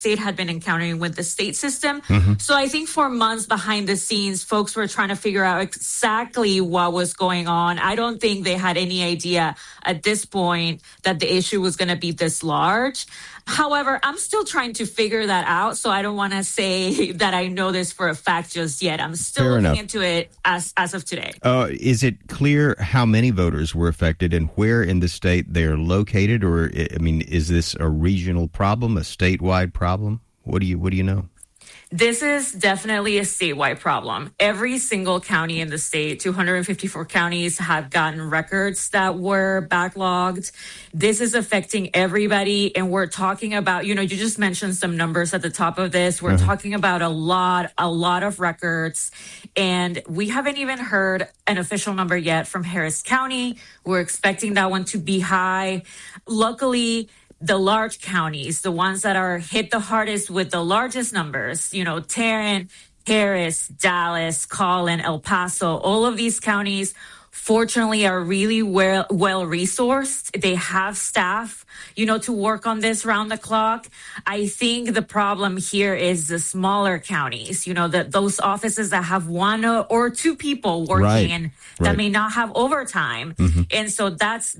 state had been encountering with the state system. So I think for months behind the scenes, folks were trying to figure out exactly what was going on. I don't think they had any idea at this point that the issue was going to be this large. However, I'm still trying to figure that out, so I don't want to say that I know this for a fact just yet. I'm still looking into it as of today. Is it clear how many voters were affected and where in the state they're located? Or, I mean, is this a regional problem, a statewide problem? What do you know? This is definitely a statewide problem. Every single county in the state, 254 counties, have gotten records that were backlogged. This is affecting everybody. And we're talking about, you just mentioned some numbers at the top of this. We're talking about a lot of records. And we haven't even heard an official number yet from Harris County. We're expecting that one to be high. Luckily, the large counties, the ones that are hit the hardest with the largest numbers, Tarrant, Harris, Dallas, Collin, El Paso, all of these counties, fortunately, are really well resourced. They have staff, to work on this round the clock. I think the problem here is the smaller counties, those offices that have one or two people working that may not have overtime. And so that's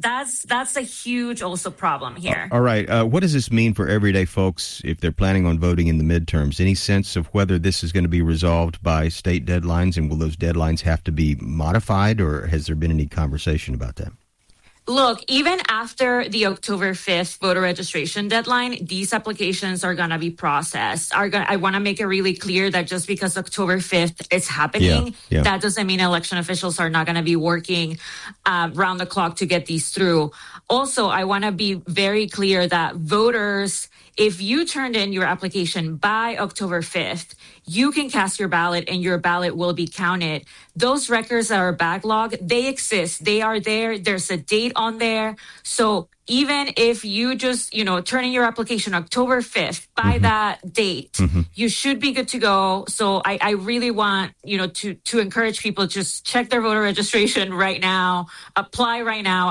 a huge also problem here. All right. What does this mean for everyday folks if they're planning on voting in the midterms? Any sense of whether this is going to be resolved by state deadlines, and will those deadlines have to be modified, or has there been any conversation about that? Look, even after the October 5th voter registration deadline, these applications are going to be processed. I want to make it really clear that just because October 5th is happening, that doesn't mean election officials are not going to be working round the clock to get these through. Also, I want to be very clear that voters, if you turned in your application by October 5th, you can cast your ballot and your ballot will be counted. Those records that are backlogged, they exist. They are there. There's a date on there. So even if you just, turn in your application October 5th, by that date, you should be good to go. So I really want, to encourage people to just check their voter registration right now, apply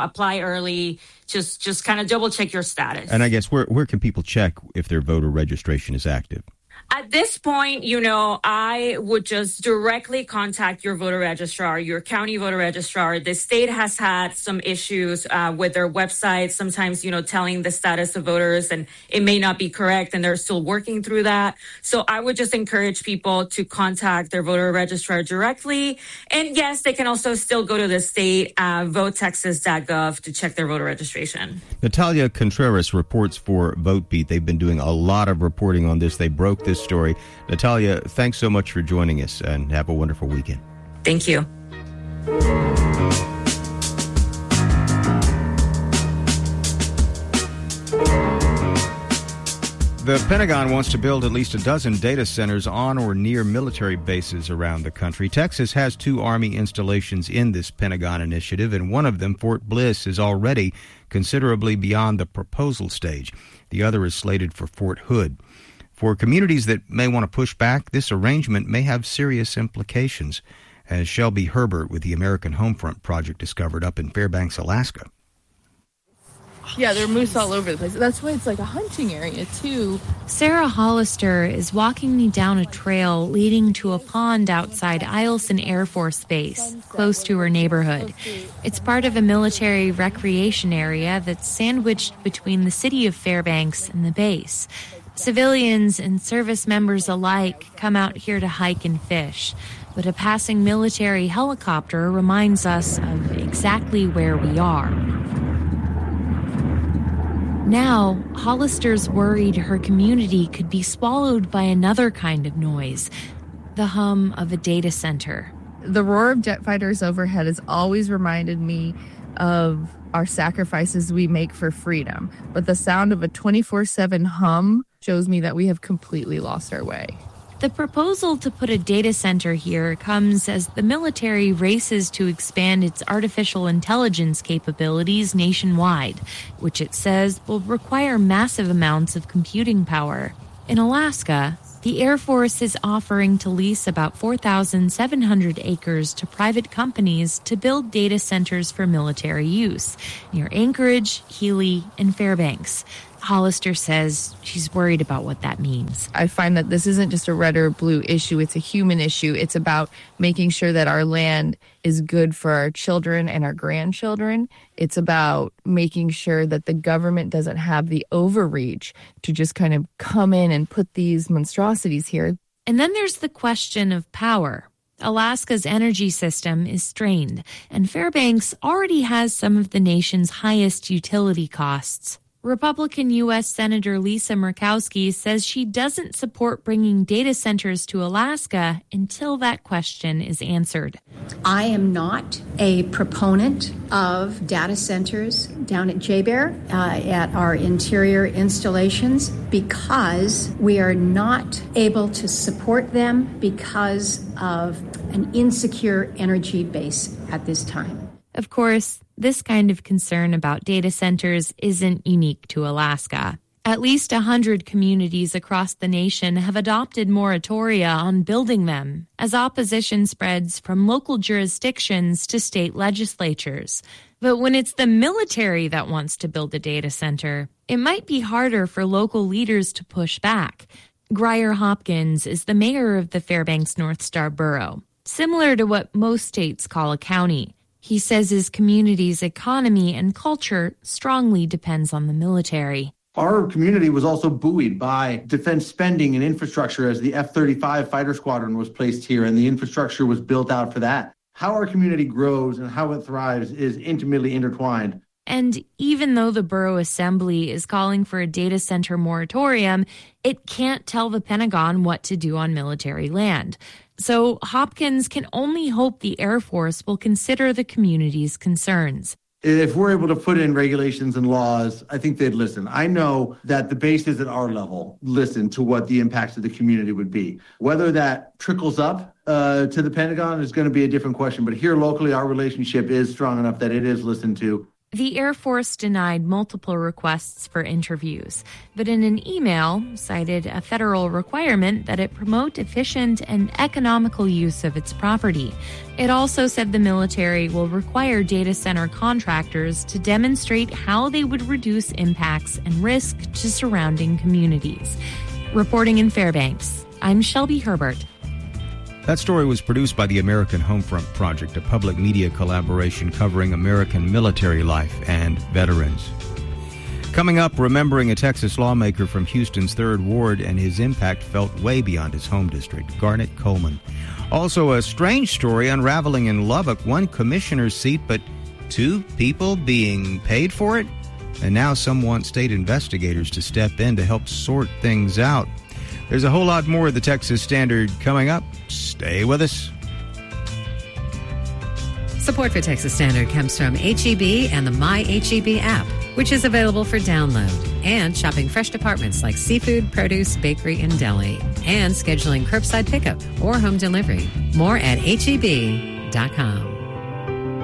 early. Just kind of double check your status. And I guess where can people check if their voter registration is active? At this point, I would just directly contact your voter registrar, your county voter registrar. The state has had some issues with their website, sometimes, telling the status of voters, and it may not be correct, and they're still working through that. So I would just encourage people to contact their voter registrar directly. And yes, they can also still go to the state, votetexas.gov to check their voter registration. Natalia Contreras reports for VoteBeat. They've been doing a lot of reporting on this. They broke this story. Natalia, thanks so much for joining us, and have a wonderful weekend. Thank you. The Pentagon wants to build at least a dozen data centers on or near military bases around the country. Texas has 2 Army installations in this Pentagon initiative, and one of them, Fort Bliss, is already considerably beyond the proposal stage. The other is slated for Fort Hood. For communities that may want to push back, this arrangement may have serious implications, as Shelby Herbert with the American Homefront Project discovered up in Fairbanks, Alaska. Yeah, there are moose all over the place. That's why it's like a hunting area, too. Sarah Hollister is walking me down a trail leading to a pond outside Eielson Air Force Base, close to her neighborhood. It's part of a military recreation area that's sandwiched between the city of Fairbanks and the base. Civilians and service members alike come out here to hike and fish, but a passing military helicopter reminds us of exactly where we are. Now, Hollister's worried her community could be swallowed by another kind of noise, the hum of a data center. The roar of jet fighters overhead has always reminded me of our sacrifices we make for freedom, but the sound of a 24/7 hum shows me that we have completely lost our way. The proposal to put a data center here comes as the military races to expand its artificial intelligence capabilities nationwide, which it says will require massive amounts of computing power. In Alaska, the Air Force is offering to lease about 4,700 acres to private companies to build data centers for military use near Anchorage, Healy, and Fairbanks. Hollister says she's worried about what that means. I find that this isn't just a red or blue issue. It's a human issue. It's about making sure that our land is good for our children and our grandchildren. It's about making sure that the government doesn't have the overreach to just kind of come in and put these monstrosities here. And then there's the question of power. Alaska's energy system is strained, and Fairbanks already has some of the nation's highest utility costs. Republican U.S. Senator Lisa Murkowski says she doesn't support bringing data centers to Alaska until that question is answered. I am not a proponent of data centers down at JBER, at our interior installations, because we are not able to support them because of an insecure energy base at this time. Of course, this kind of concern about data centers isn't unique to Alaska. At least 100 communities across the nation have adopted moratoria on building them as opposition spreads from local jurisdictions to state legislatures. But when it's the military that wants to build a data center, it might be harder for local leaders to push back. Grier Hopkins is the mayor of the Fairbanks North Star Borough, similar to what most states call a county. He says his community's economy and culture strongly depends on the military. Our community was also buoyed by defense spending and infrastructure as the F-35 fighter squadron was placed here and the infrastructure was built out for that. How our community grows and how it thrives is intimately intertwined. And even though the Borough Assembly is calling for a data center moratorium, it can't tell the Pentagon what to do on military land. So Hopkins can only hope the Air Force will consider the community's concerns. If we're able to put in regulations and laws, I think they'd listen. I know that the bases at our level listen to what the impacts of the community would be. Whether that trickles up to the Pentagon is going to be a different question. But here locally, our relationship is strong enough that it is listened to. The Air Force denied multiple requests for interviews, but in an email cited a federal requirement that it promote efficient and economical use of its property. It also said the military will require data center contractors to demonstrate how they would reduce impacts and risk to surrounding communities. Reporting in Fairbanks, I'm Shelby Herbert. That story was produced by the American Homefront Project, a public media collaboration covering American military life and veterans. Coming up, remembering a Texas lawmaker from Houston's 3rd Ward and his impact felt way beyond his home district, Garnet Coleman. Also, a strange story unraveling in Lubbock, one commissioner's seat, but 2 people being paid for it? And now some want state investigators to step in to help sort things out. There's a whole lot more of the Texas Standard coming up. Stay with us. Support for Texas Standard comes from H-E-B and the My H-E-B app, which is available for download, and shopping fresh departments like seafood, produce, bakery, and deli, and scheduling curbside pickup or home delivery. More at HEB.com.